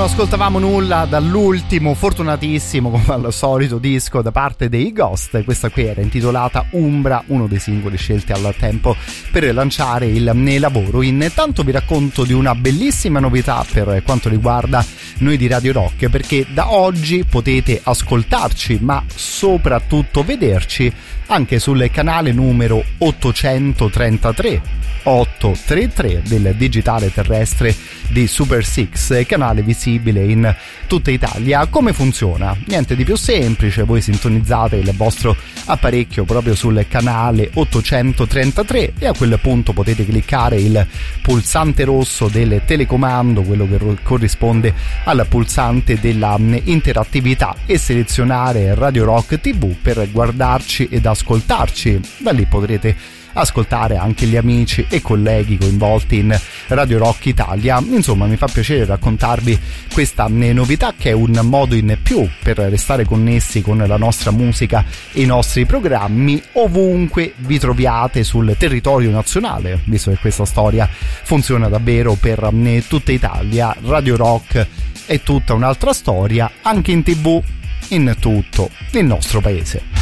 non ascoltavamo nulla dall'ultimo fortunatissimo, come al solito, disco da parte dei Ghost. Questa qui era intitolata Umbra, uno dei singoli scelti al tempo per lanciare il lavoro. Intanto vi racconto di una bellissima novità per quanto riguarda noi di Radio Rock, perché da oggi potete ascoltarci, ma soprattutto vederci anche sul canale numero 833 del digitale terrestre di Super Six, canale visibile in tutta Italia. Come funziona? Niente di più semplice, voi sintonizzate il vostro apparecchio proprio sul canale 833 e a quel punto potete cliccare il pulsante rosso del telecomando, quello che corrisponde al pulsante della interattività, e selezionare Radio Rock TV per guardarci ed ascoltarci. Da lì potrete ascoltare anche gli amici e colleghi coinvolti in Radio Rock Italia. Insomma, mi fa piacere raccontarvi questa novità, che è un modo in più per restare connessi con la nostra musica e i nostri programmi ovunque vi troviate sul territorio nazionale, visto che questa storia funziona davvero per tutta Italia. Radio Rock è tutta un'altra storia, anche in TV, in tutto il nostro paese.